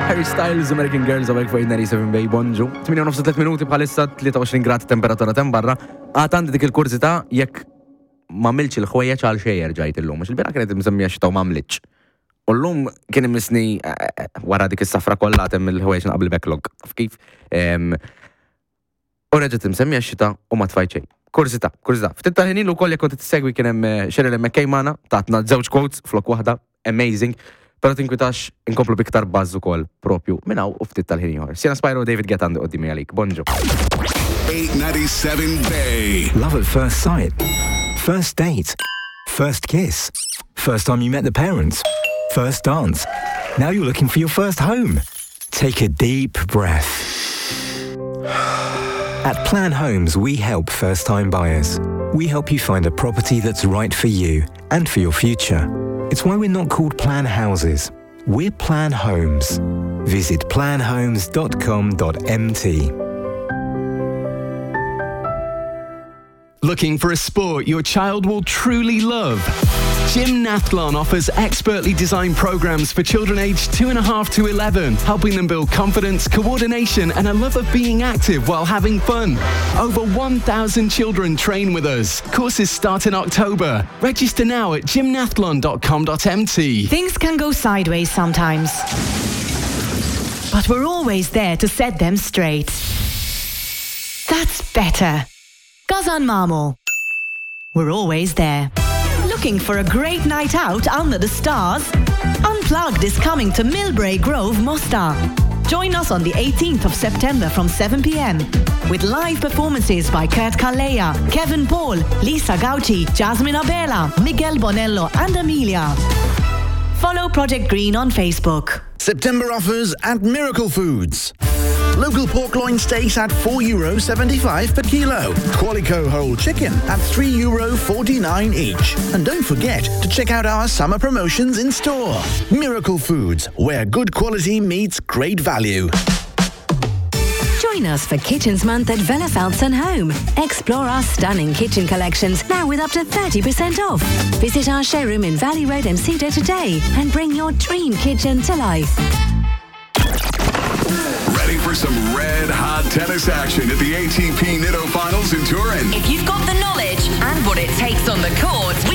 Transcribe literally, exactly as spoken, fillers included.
Harry Styles, American Girls, għawek fuq ninety-seven Bay Bonġu. tminja u nofs tliet minuti bħalissa tlieta u għoxrin grad temperatura tem barra. Għatan dik il-kurzita jekk ma milċ il-ħwejjeġ għal xejjer ġajt illum. Għax il-bira kienet msemmija xitaw ma mliċ. U l-lum kien imisni wara dik is-safra kollha tem il-ħwejjeġ qabel backlog. Kif? U reġgħet imsemmija xita u ma tfajt xejn. Kurzita, kurzita. Ftit tal-ħinin ukoll jekk kont tissegwi kien hemm Sheryl McKay magħna, tatna żewġ quotes flok waħda, amazing. Pero tinkwitax inkomplu biktar bazz ukoll propju minn hawn u ftit tal-ħin ieħor. Siena Spyro David Guetta għandu qoddimi għalik. Bonġu. eight ninety-seven Bay. Love at first sight. First date. First kiss. First time you met the parents. First dance. Now you're looking for your first home. Take a deep breath. At Plan Homes, we help first-time buyers. We help you find a property that's right for you and for your future. It's why we're not called Plan Houses. We're Plan Homes. Visit plan homes dot com dot m t. Looking for a sport your child will truly love? Gymnathlon offers expertly designed programs for children aged two and a half to eleven, helping them build confidence, coordination, and a love of being active while having fun. Over one thousand children train with us. Courses start in October. Register now at gymnathlon dot com dot m t. Things can go sideways sometimes, but we're always there to set them straight. That's better. Gazan Mamo. We're always there. Looking for a great night out under the stars? Unplugged is coming to Millbrae Grove, Mostar. Join us on the eighteenth of September from seven p.m. with live performances by Kurt Kalea, Kevin Paul, Lisa Gauci, Jasmine Abela, Miguel Bonello and Amelia. Follow Project Green on Facebook. September offers at Miracle Foods. Local pork loin steaks at four euro seventy-five per kilo. Qualico whole chicken at three euro forty-nine each. And don't forget to check out our summer promotions in store. Miracle Foods, where good quality meets great value. Join us for Kitchens Month at Vela Felton Home. Explore our stunning kitchen collections, now with up to thirty percent off. Visit our showroom in Valley Road, Emcida today and bring your dream kitchen to life. Ready for some red-hot tennis action at the A T P Nitto Finals in Turin? If you've got the knowledge and what it takes on the court, we